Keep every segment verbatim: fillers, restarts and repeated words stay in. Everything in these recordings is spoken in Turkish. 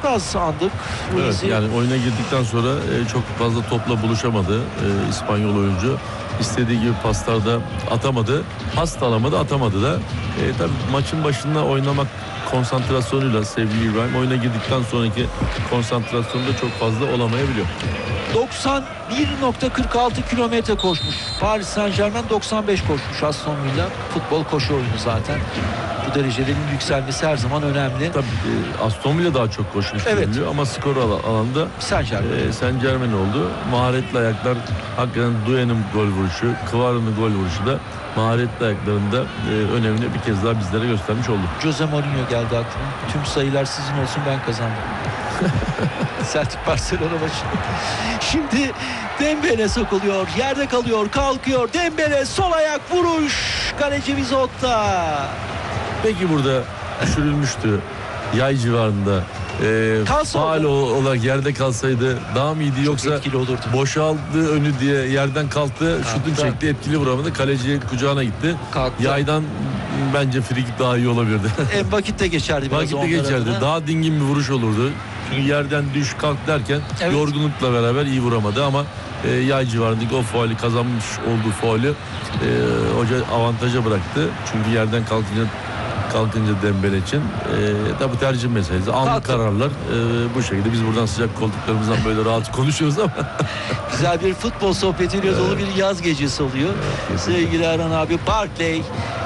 az andık. Evet, yani oyuna girdikten sonra e, çok fazla topla buluşamadı e, İspanyol oyuncu. İstediği gibi paslarda atamadı. Pas da alamadı, atamadı da. E, tabii maçın başında oynamak konsantrasyonuyla sevgili İbrahim, oyuna girdikten sonraki konsantrasyonda çok fazla olamayabiliyor. doksan bir nokta kırk altı kilometre koşmuş Paris Saint-Germain, doksan beş koşmuş Aston Villa. Futbol koşu oyunu zaten. Bu derecelerin yükselmesi her zaman önemli. Tabii e, Aston Villa daha çok koşmuş evet. Görünüyor ama skor al- alanda Saint-Germain. e, Saint-Germain oldu. Maharetli ayaklar, hakikaten Doué'nin gol vuruşu, Kvara'nın gol vuruşu da maharetli ayaklarında e, önemli bir kez daha bizlere göstermiş oldu. Jose Mourinho geldi aklıma. Tüm sayılar sizin olsun, ben kazandım. Celtic Barcelona maçı. Şimdi Dembele sokuluyor. Yerde kalıyor, kalkıyor. Dembele sol ayak vuruş. Kaleci Vizotta. Peki burada düşürülmüştü yay civarında. E, faal olarak yerde kalsaydı daha mı iyiydi, yoksa boşaldı önü diye yerden kalktı, şutun çekti, etkili vuramadı, kaleci kucağına gitti. Kalktı. Yaydan bence frikik daha iyi olabilirdi. En vakit de geçerdi biraz. Vakit de geçerdi. Adına. Daha dingin bir vuruş olurdu. Çünkü yerden düş kalk derken evet. yorgunlukla beraber iyi vuramadı ama e, yay civarındaki o faali, kazanmış olduğu faali e, hoca avantaja bıraktı. Çünkü yerden kalkınca kalkınca Dembele için e, da bu tercih meselesi. Anlık kararlar e, bu şekilde. Biz buradan sıcak koltuklarımızdan böyle rahat konuşuyoruz ama. Güzel bir futbol sohbetiyle dolu bir yaz gecesi oluyor. Evet, sevgili Erhan abi, Barkley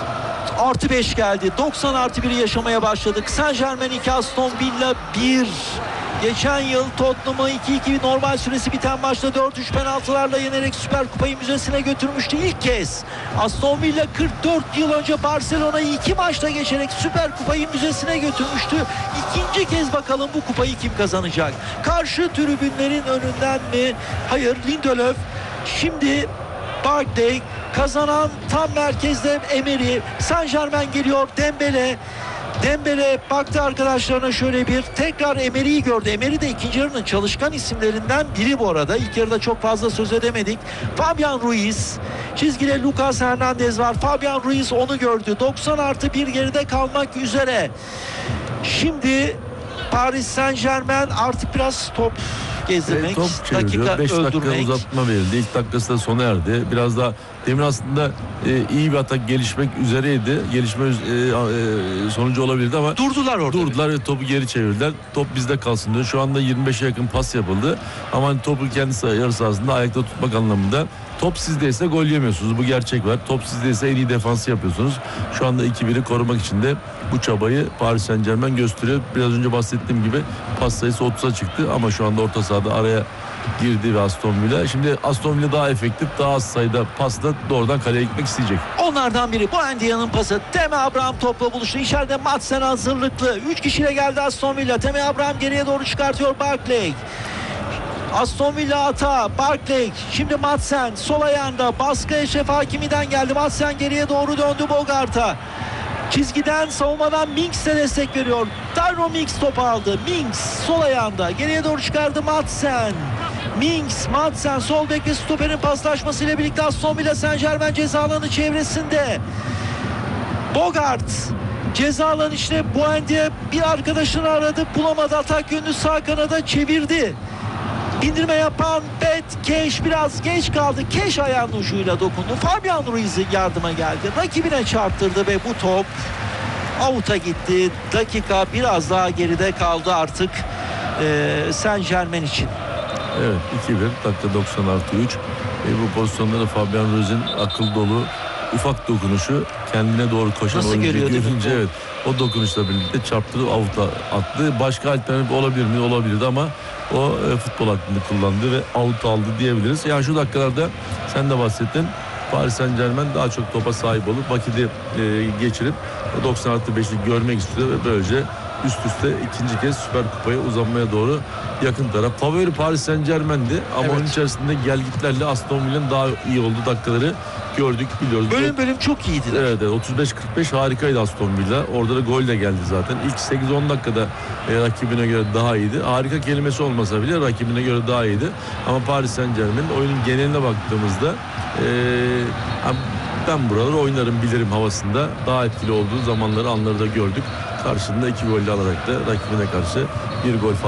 artı beş geldi. doksan artı biri yaşamaya başladık. Saint-Germain iki, Aston Villa bir. Geçen yıl Tottenham'ı iki iki normal süresi biten maçta dört üç penaltılarla yenerek Süper Kupayı müzesine götürmüştü ilk kez. Aston Villa kırk dört yıl önce Barcelona'yı iki maçta geçerek Süper Kupayı müzesine götürmüştü. İkinci kez bakalım bu kupayı kim kazanacak? Karşı tribünlerin önünden mi? Hayır, Lindelöf. Şimdi Barkley, kazanan tam merkezde Emery. Saint-Germain geliyor, Dembele. Dembele baktı arkadaşlarına, şöyle bir tekrar Emery'yi gördü. Emery de ikinci yarının çalışkan isimlerinden biri bu arada. İlk yarıda çok fazla söz edemedik. Fabian Ruiz, çizgide Lucas Hernandez var. Fabian Ruiz onu gördü. doksan artı bir geride kalmak üzere. Şimdi Paris Saint-Germain artık biraz top gezdirmek, e, top dakika beş dakika öldürmek. uzatma verildi. İlk dakikası da sona erdi. Biraz daha demin aslında e, iyi bir atak gelişmek üzereydi. Gelişme e, e, sonucu olabilirdi ama durdular orada. Durdular ve topu geri çevirdiler. Top bizde kalsın diyor. Şu anda yirmi beşe yakın pas yapıldı. Ama hani topu kendi yarı sahasında ayakta tutmak anlamında. Top sizdeyse gol yemiyorsunuz. Bu gerçek var. Top sizdeyse en iyi defansı yapıyorsunuz. Şu anda iki biri korumak için de bu çabayı Paris Saint-Germain gösteriyor. Biraz önce bahsettiğim gibi pas sayısı otuza çıktı ama şu anda orta sahada araya girdi ve Aston Villa. Şimdi Aston Villa daha efektif, daha az sayıda pasla doğrudan kaleye gitmek isteyecek. Onlardan biri Buendia'nın pası. Temi Abraham topla buluştu. İçeride Madsen hazırlıklı. Üç kişiyle geldi Aston Villa. Temi Abraham geriye doğru çıkartıyor Barkley. Aston Villa hata. Barkley. Şimdi Madsen sol ayağında. Baskı Eşref Hakimi'den geldi. Madsen geriye doğru döndü Bogart'a. Çizgiden, savunmadan Minks de destek veriyor. Tyrone Mings topu aldı. Minks sol ayağında. Geriye doğru çıkardı Madsen. Minks, Madsen sol bek ve stoperin paslaşmasıyla birlikte Aston Villa Saint-Germain ceza alanı çevresinde. Bogart ceza alanı içine, Buendia bir arkadaşını aradı, bulamadı. Atak yönünü sağ kanada çevirdi. İndirme yapan Bet Keş biraz geç kaldı. Keş ayağının ucuyla dokundu. Fabian Ruiz yardıma geldi. Rakibine çarptırdı ve bu top out'a gitti. Dakika biraz daha geride kaldı artık e, Saint-Germain için. Evet, iki bir, dakika doksan artı üç. E, bu pozisyonları Fabian Ruiz'in akıl dolu ufak dokunuşu, kendine doğru koşan oyuncu görünce evet, o dokunuşla birlikte çarptırıp out'a attı. Başka alternatif olabilir mi? Olabilirdi ama o e, futbol aklını kullandı ve out aldı diyebiliriz. Yani şu dakikalarda sen de bahsettin, Paris Saint-Germain daha çok topa sahip olup vakiti e, geçirip doksan artı beşlik görmek istiyor ve böylece üst üste ikinci kez Süper Kupa'ya uzanmaya doğru yakın taraf. Favori Paris Saint-Germain'di ama evet, onun içerisinde gelgitlerle Aston Villa'nın daha iyi olduğu dakikaları gördük, biliyoruz. Bölüm bölüm çok iyiydi. Evet, evet, otuz beş kırk beş harikaydı Aston Villa. Orada da gol de geldi zaten. İlk sekiz on dakikada e, rakibine göre daha iyiydi. Harika kelimesi olmasa bile rakibine göre daha iyiydi. Ama Paris Saint-Germain'in oyunun geneline baktığımızda e, ben buraları oynarım, bilirim havasında daha etkili olduğu zamanları, anları da gördük. Karşında iki golle alarak da rakibine karşı bir gol